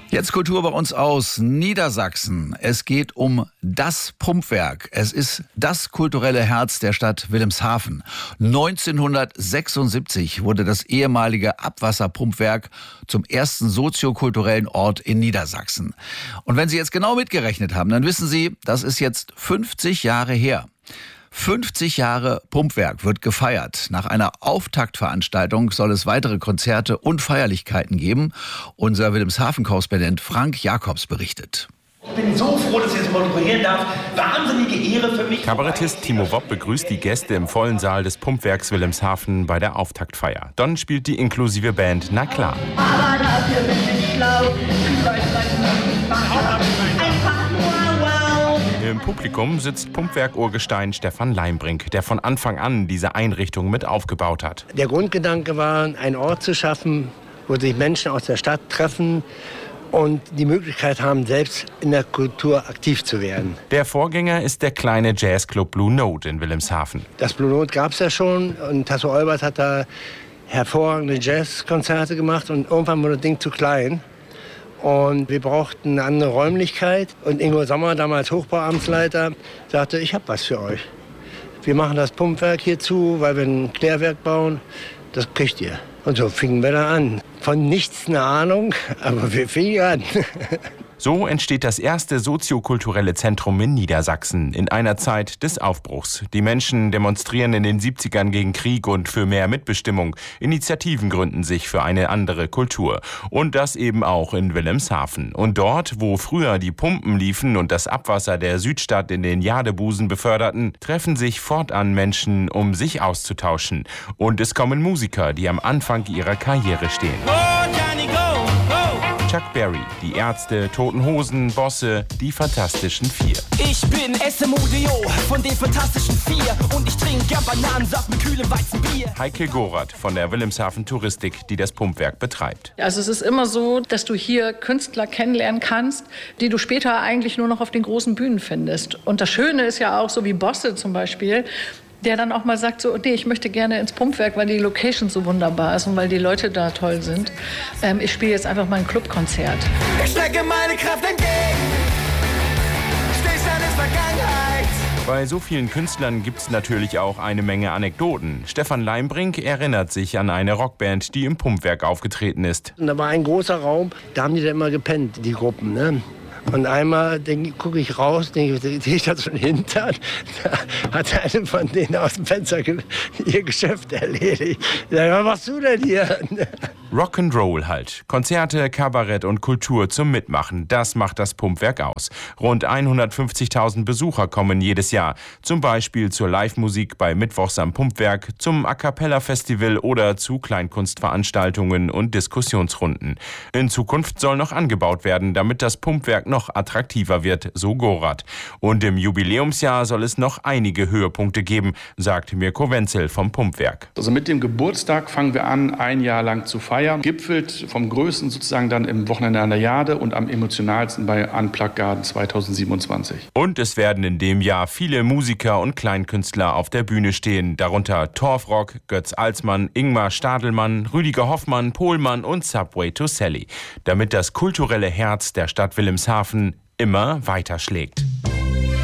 Jetzt Kultur bei uns aus Niedersachsen. Es geht um das Pumpwerk. Es ist das kulturelle Herz der Stadt Wilhelmshaven. 1976 wurde das ehemalige Abwasserpumpwerk zum ersten soziokulturellen Ort in Niedersachsen. Und wenn Sie jetzt genau mitgerechnet haben, dann wissen Sie, das ist jetzt 50 Jahre her. 50 Jahre Pumpwerk wird gefeiert. Nach einer Auftaktveranstaltung soll es weitere Konzerte und Feierlichkeiten geben. Unser Wilhelmshaven-Korrespondent Frank Jakobs berichtet. Ich bin so froh, dass ich jetzt moderieren darf. Wahnsinnige Ehre für mich. Kabarettist Timo Wopp begrüßt die Gäste im vollen Saal des Pumpwerks Wilhelmshaven bei der Auftaktfeier. Dann spielt die inklusive Band Na klar. Aber dafür bin ich schlau. Im Publikum sitzt Pumpwerk-Urgestein Stefan Leimbrink, der von Anfang an diese Einrichtung mit aufgebaut hat. Der Grundgedanke war, einen Ort zu schaffen, wo sich Menschen aus der Stadt treffen und die Möglichkeit haben, selbst in der Kultur aktiv zu werden. Der Vorgänger ist der kleine Jazzclub Blue Note in Wilhelmshaven. Das Blue Note gab es ja schon und Tasso Olbert hat da hervorragende Jazzkonzerte gemacht und irgendwann wurde das Ding zu klein. Und wir brauchten eine andere Räumlichkeit. Und Ingo Sommer, damals Hochbauamtsleiter, sagte, ich habe was für euch. Wir machen das Pumpwerk hier zu, weil wir ein Klärwerk bauen. Das kriegt ihr. Und so fingen wir da an. Von nichts eine Ahnung, aber wir fingen an. So entsteht das erste soziokulturelle Zentrum in Niedersachsen in einer Zeit des Aufbruchs. Die Menschen demonstrieren in den 70ern gegen Krieg und für mehr Mitbestimmung. Initiativen gründen sich für eine andere Kultur. Und das eben auch in Wilhelmshaven. Und dort, wo früher die Pumpen liefen und das Abwasser der Südstadt in den Jadebusen beförderten, treffen sich fortan Menschen, um sich auszutauschen. Und es kommen Musiker, die am Anfang ihrer Karriere stehen. Chuck Berry, die Ärzte, Toten Hosen, Bosse, die Fantastischen Vier. Ich bin SMUDO von den Fantastischen Vier und ich trinke gern Bananensaft mit kühlem Weizenbier. Heike Gorath von der Wilhelmshaven Touristik, die das Pumpwerk betreibt. Also es ist immer so, dass du hier Künstler kennenlernen kannst, die du später eigentlich nur noch auf den großen Bühnen findest. Und das Schöne ist ja auch, so wie Bosse zum Beispiel, der dann auch mal sagt, so, nee, ich möchte gerne ins Pumpwerk, weil die Location so wunderbar ist und weil die Leute da toll sind. Ich spiele jetzt einfach mal ein Clubkonzert. Ich strecke meine Kraft entgegen, Stillstand ist Vergangenheit. Bei so vielen Künstlern gibt's natürlich auch eine Menge Anekdoten. Stefan Leimbrink erinnert sich an eine Rockband, die im Pumpwerk aufgetreten ist. Und da war ein großer Raum, da haben die da immer gepennt, die Gruppen, ne? Und einmal gucke ich raus, sehe ich da so einen Hintern, da hat eine von denen aus dem Fenster ihr Geschäft erledigt. Ich sag, was machst du denn hier? Rock'n'Roll halt. Konzerte, Kabarett und Kultur zum Mitmachen, das macht das Pumpwerk aus. Rund 150.000 Besucher kommen jedes Jahr. Zum Beispiel zur Live-Musik bei Mittwochs am Pumpwerk, zum A-Cappella-Festival oder zu Kleinkunstveranstaltungen und Diskussionsrunden. In Zukunft soll noch angebaut werden, damit das Pumpwerk noch attraktiver wird, so Gorath. Und im Jubiläumsjahr soll es noch einige Höhepunkte geben, sagt Mirko Wenzel vom Pumpwerk. Also mit dem Geburtstag fangen wir an, ein Jahr lang zu feiern. Gipfelt vom Größten sozusagen dann im Wochenende an der Jade und am emotionalsten bei Unplugged Garden 2027. Und es werden in dem Jahr viele Musiker und Kleinkünstler auf der Bühne stehen, darunter Torfrock, Götz Alsmann, Ingmar Stadelmann, Rüdiger Hoffmann, Pohlmann und Subway to Sally, damit das kulturelle Herz der Stadt Wilhelmshaven immer weiter schlägt.